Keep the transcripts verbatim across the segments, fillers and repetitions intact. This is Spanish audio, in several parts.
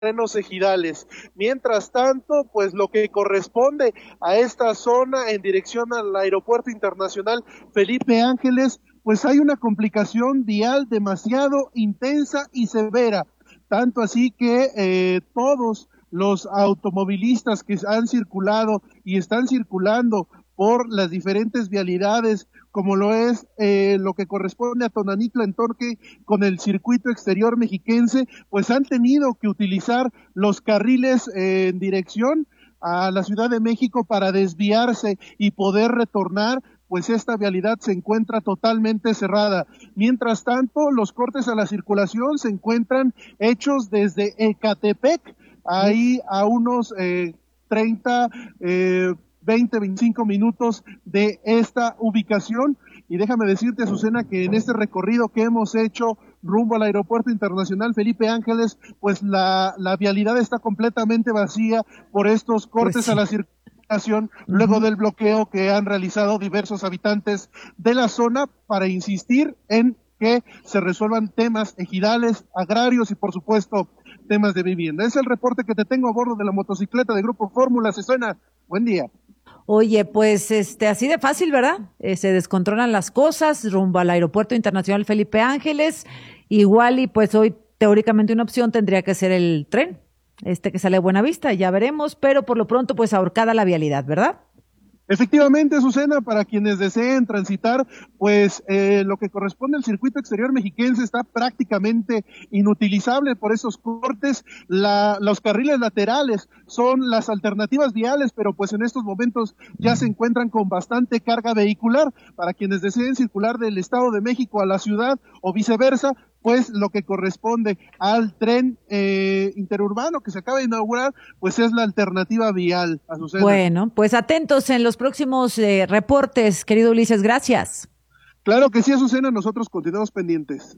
terrenos ejidales. Mientras tanto, pues lo que corresponde a esta zona en dirección al Aeropuerto Internacional Felipe Ángeles, pues hay una complicación vial demasiado intensa y severa, tanto así que eh, todos los automovilistas que han circulado y están circulando por las diferentes vialidades, como lo es eh, lo que corresponde a Tonanitla en Torque con el circuito exterior mexiquense, pues han tenido que utilizar los carriles eh, en dirección a la Ciudad de México para desviarse y poder retornar, pues esta vialidad se encuentra totalmente cerrada. Mientras tanto, los cortes a la circulación se encuentran hechos desde Ecatepec, ahí a unos eh, treinta, eh, veinte, veinticinco minutos de esta ubicación. Y déjame decirte, Azucena, que en este recorrido que hemos hecho rumbo al Aeropuerto Internacional Felipe Ángeles, pues la, la vialidad está completamente vacía por estos cortes pues sí. a la circulación, uh-huh. luego del bloqueo que han realizado diversos habitantes de la zona para insistir en que se resuelvan temas ejidales, agrarios y por supuesto temas de vivienda. Es el reporte que te tengo a bordo de la motocicleta de Grupo Fórmula. Azucena, buen día. Oye, pues este así de fácil, ¿verdad? Eh, se descontrolan las cosas rumbo al Aeropuerto Internacional Felipe Ángeles. Igual y pues hoy teóricamente una opción tendría que ser el tren, este que sale a Buenavista, ya veremos, pero por lo pronto pues ahorcada la vialidad, ¿verdad? Efectivamente, Azucena, para quienes deseen transitar, pues eh, lo que corresponde al circuito exterior mexiquense está prácticamente inutilizable por esos cortes. La, los carriles laterales son las alternativas viales, pero pues en estos momentos ya se encuentran con bastante carga vehicular. Para quienes deseen circular del Estado de México a la ciudad o viceversa, pues lo que corresponde al tren eh, interurbano que se acaba de inaugurar, pues es la alternativa vial, Azucena. Bueno, pues atentos en los próximos eh, reportes, querido Ulises, gracias. Claro que sí, Azucena, nosotros continuamos pendientes.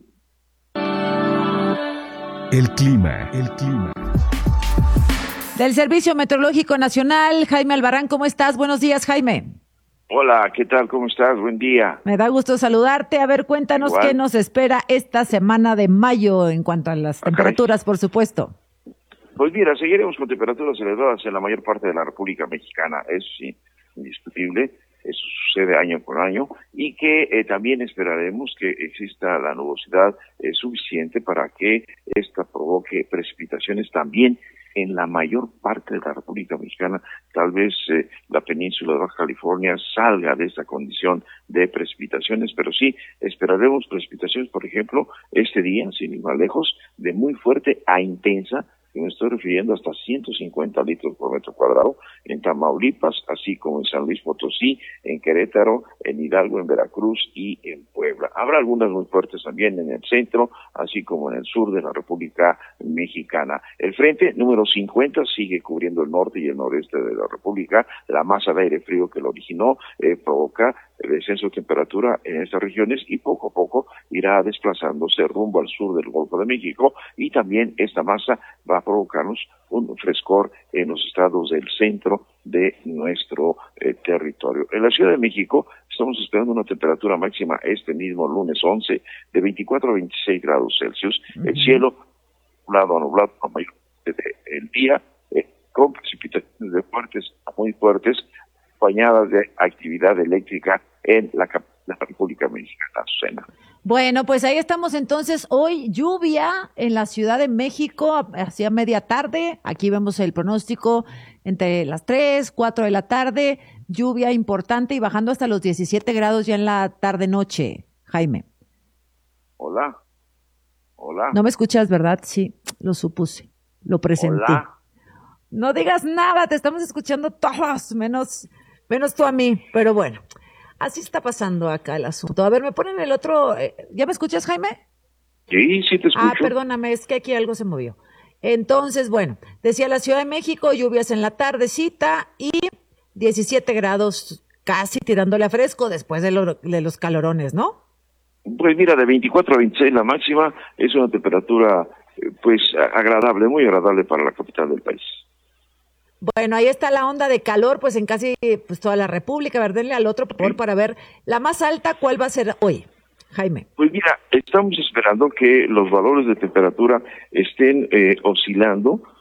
El clima, el clima. Del Servicio Meteorológico Nacional, Jaime Albarrán, ¿cómo estás? Buenos días, Jaime. Hola, ¿qué tal? ¿Cómo estás? Buen día. Me da gusto saludarte. A ver, cuéntanos Igual. qué nos espera esta semana de mayo en cuanto a las okay. temperaturas, por supuesto. Pues mira, seguiremos con temperaturas elevadas en la mayor parte de la República Mexicana, eso sí, indiscutible, eso sucede año con año, y que eh, también esperaremos que exista la nubosidad eh, suficiente para que esta provoque precipitaciones también en la mayor parte de la República Mexicana. Tal vez eh, la península de Baja California salga de esta condición de precipitaciones, pero sí esperaremos precipitaciones, por ejemplo, este día, sin ir más lejos, de muy fuerte a intensa, que me estoy refiriendo hasta ciento cincuenta litros por metro cuadrado, en Tamaulipas, así como en San Luis Potosí, en Querétaro, en Hidalgo, en Veracruz y en Puebla. Habrá algunas muy fuertes también en el centro, así como en el sur de la República Mexicana. El frente número cincuenta sigue cubriendo el norte y el noreste de la República. La masa de aire frío que lo originó eh, provoca el descenso de temperatura en estas regiones y poco a poco irá desplazándose rumbo al sur del Golfo de México, y también esta masa va a provocarnos un frescor en los estados del centro de nuestro eh, territorio. En la Ciudad de México estamos esperando una temperatura máxima este mismo lunes once de veinticuatro a veintiséis grados Celsius. Uh-huh. El cielo nublado a nublado a mayor parte del día, eh, con precipitaciones de fuertes a muy fuertes, acompañadas de actividad eléctrica en la capital de la República Mexicana, Azucena. Bueno, pues ahí estamos entonces. Hoy lluvia en la Ciudad de México hacia media tarde. Aquí vemos el pronóstico entre las tres, cuatro de la tarde. Lluvia importante y bajando hasta los diecisiete grados ya en la tarde-noche. Jaime. Hola. Hola. No me escuchas, ¿verdad? Sí, lo supuse. Lo presenté. Hola. No digas nada, te estamos escuchando todos, menos, menos tú a mí. Pero bueno. Así está pasando acá el asunto. A ver, me ponen el otro... ¿Ya me escuchas, Jaime? Sí, sí te escucho. Ah, perdóname, es que aquí algo se movió. Entonces, bueno, decía la Ciudad de México, lluvias en la tardecita y diecisiete grados casi tirándole a fresco después de, lo, de los calorones, ¿no? Pues mira, de veinticuatro a veintiséis la máxima, es una temperatura pues agradable, muy agradable para la capital del país. Bueno, ahí está la onda de calor, pues en casi pues toda la República. A ver, denle al otro, por favor, para ver la más alta, ¿cuál va a ser hoy? Jaime. Pues mira, estamos esperando que los valores de temperatura estén eh, oscilando